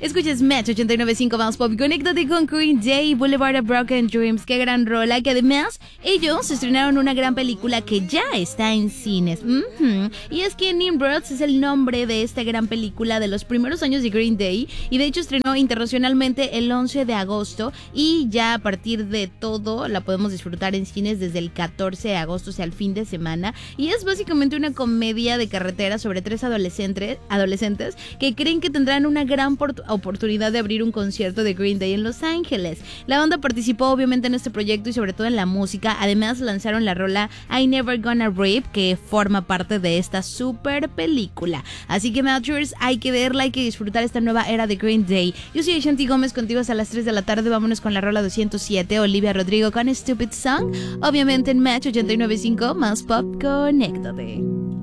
Escuchas Match 89.5 más pop. Conéctate con Green Day, Boulevard of Broken Dreams. Qué gran rola. Que además ellos estrenaron una gran película que ya está en cines. Y es que Nimrods es el nombre de esta gran película de los primeros años de Green Day. Y de hecho estrenó internacionalmente el 11 de agosto. Y ya a partir de todo la podemos disfrutar en cines desde el 14 de agosto, o sea, el fin de semana. Y es básicamente una comedia de carretera sobre tres adolescentes que creen que tendrán una gran oportunidad de abrir un concierto de Green Day en Los Ángeles. La banda participó obviamente en este proyecto y sobre todo en la música. Además lanzaron la rola I Never Gonna Rape, que forma parte de esta super película. Así que Matchers, hay que verla, hay que disfrutar esta nueva era de Green Day. Yo soy Shanti Gómez, contigo hasta las 3 de la tarde. Vámonos con la rola 207, Olivia Rodrigo con Stupid Song. Obviamente en Match 89.5 más pop, conéctate.